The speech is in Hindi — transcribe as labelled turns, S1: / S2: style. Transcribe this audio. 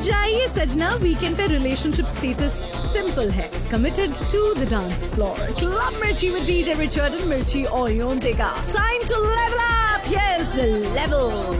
S1: जाइए सजना, वीकेंड पे रिलेशनशिप स्टेटस सिंपल है, committed to the dance floor. Club मिर्ची with DJ Richard and Mirchi Oyonte का time two level up, yes level.